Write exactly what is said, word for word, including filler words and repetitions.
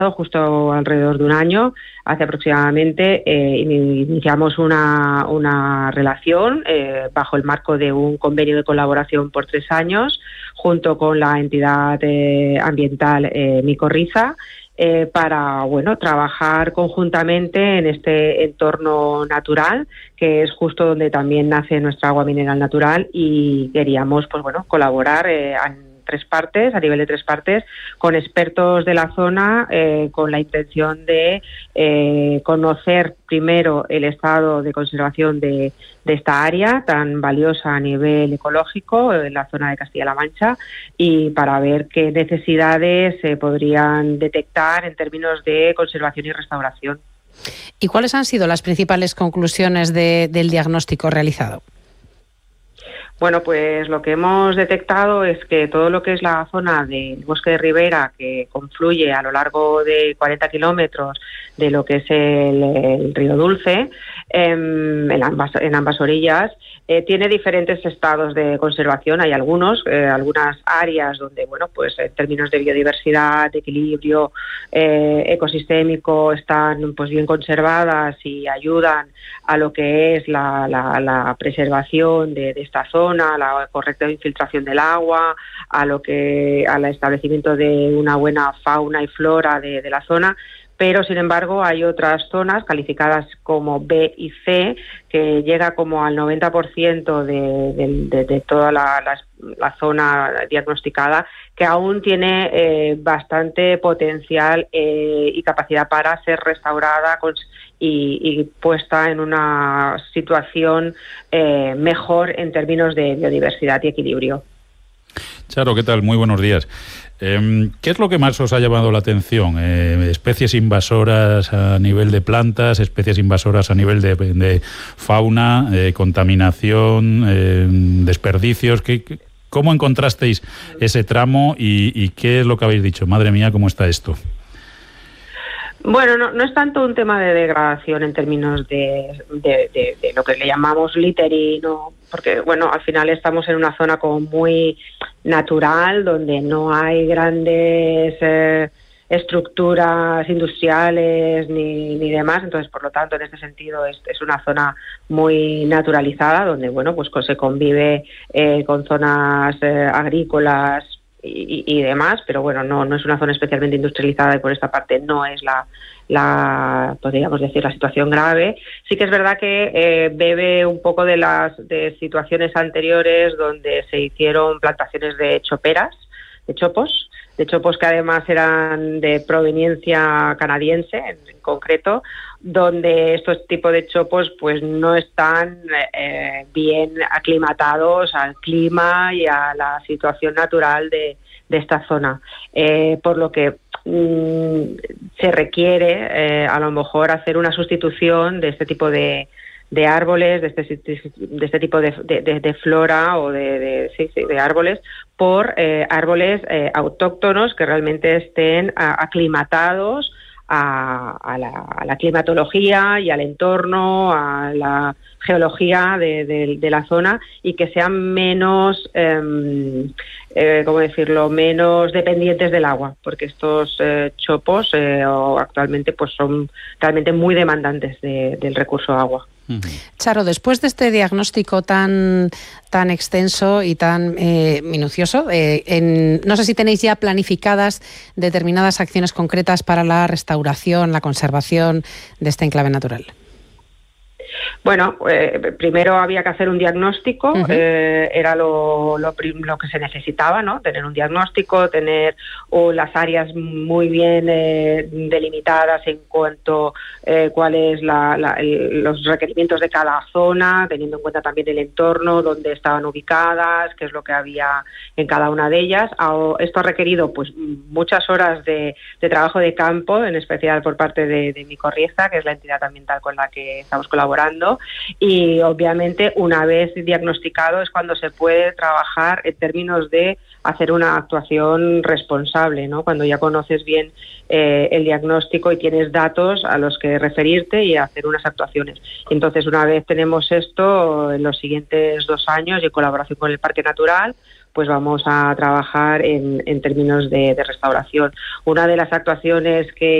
justo alrededor de un año, hace aproximadamente, eh, iniciamos una, una relación eh, bajo el marco de un convenio de colaboración por tres años, junto con la entidad eh, ambiental eh, Micorriza, eh, para bueno trabajar conjuntamente en este entorno natural, que es justo donde también nace nuestra agua mineral natural, y queríamos pues bueno colaborar eh, en tres partes, a nivel de tres partes, con expertos de la zona, eh, con la intención de eh, conocer primero el estado de conservación de, de esta área tan valiosa a nivel ecológico en la zona de Castilla-La Mancha, y para ver qué necesidades se podrían detectar en términos de conservación y restauración. ¿Y cuáles han sido las principales conclusiones de, del diagnóstico realizado? Bueno, pues lo que hemos detectado es que todo lo que es la zona del bosque de ribera, que confluye a lo largo de cuarenta kilómetros de lo que es el, el río Dulce, eh, en, ambas, en ambas orillas, eh, tiene diferentes estados de conservación. Hay algunos, eh, algunas áreas donde, bueno, pues en términos de biodiversidad, de equilibrio eh, ecosistémico, están pues bien conservadas y ayudan a lo que es la, la, la preservación de, de esta zona, a la correcta infiltración del agua, a lo que al establecimiento de una buena fauna y flora de, de la zona. Pero, sin embargo, hay otras zonas calificadas como B y C, que llega como al noventa por ciento de, de, de, de toda la, la, la zona diagnosticada, que aún tiene eh, bastante potencial eh, y capacidad para ser restaurada con, y, y puesta en una situación eh, mejor en términos de biodiversidad y equilibrio. Charo, ¿qué tal? Muy buenos días. Eh, ¿Qué es lo que más os ha llamado la atención? Eh, ¿Especies invasoras a nivel de plantas, especies invasoras a nivel de, de fauna, eh, contaminación, eh, desperdicios? ¿Qué, qué, ¿Cómo encontrasteis ese tramo y, y qué es lo que habéis dicho? Madre mía, ¿cómo está esto? Bueno, no, no es tanto un tema de degradación en términos de, de, de, de lo que le llamamos littering, ¿no? Porque, bueno, al final estamos en una zona como muy natural, donde no hay grandes eh, estructuras industriales ni, ni demás. Entonces, por lo tanto, en este sentido es, es una zona muy naturalizada, donde, bueno, pues se convive eh, con zonas eh, agrícolas Y, y demás, pero bueno, no no es una zona especialmente industrializada y por esta parte no es la, la podríamos decir, la situación grave. Sí que es verdad que eh, bebe un poco de las de situaciones anteriores donde se hicieron plantaciones de choperas, de chopos, de chopos que además eran de proveniencia canadiense en, en concreto, donde estos tipos de chopos pues no están eh, bien aclimatados al clima y a la situación natural de, de esta zona, eh, por lo que mm, se requiere eh, a lo mejor hacer una sustitución de este tipo de de árboles, de este, de este tipo de, de, de flora o de, de, sí, sí, de árboles, por eh, árboles eh, autóctonos que realmente estén a, aclimatados a, a, la, a la climatología y al entorno, a la geología de, de, de la zona, y que sean menos, eh, eh, ¿cómo decirlo?, menos dependientes del agua, porque estos eh, chopos eh, actualmente pues son realmente muy demandantes de, del recurso agua. Charo, después de este diagnóstico tan, tan extenso y tan eh, minucioso, eh, en, no sé si tenéis ya planificadas determinadas acciones concretas para la restauración, la conservación de este enclave natural. Bueno, eh, primero había que hacer un diagnóstico, uh-huh. eh, era lo, lo, lo que se necesitaba, ¿no? Tener un diagnóstico, tener uh, las áreas muy bien eh, delimitadas en cuanto eh, cuáles la, la, los requerimientos de cada zona, teniendo en cuenta también el entorno, dónde estaban ubicadas, qué es lo que había en cada una de ellas. Esto ha requerido pues muchas horas de, de trabajo de campo, en especial por parte de, de Micorriza, que es la entidad ambiental con la que estamos colaborando, y obviamente una vez diagnosticado es cuando se puede trabajar en términos de hacer una actuación responsable, ¿no? Cuando ya conoces bien eh, el diagnóstico y tienes datos a los que referirte y hacer unas actuaciones. Entonces, una vez tenemos esto, en los siguientes dos años y en colaboración con el Parque Natural, pues vamos a trabajar en, en términos de, de restauración. Una de las actuaciones que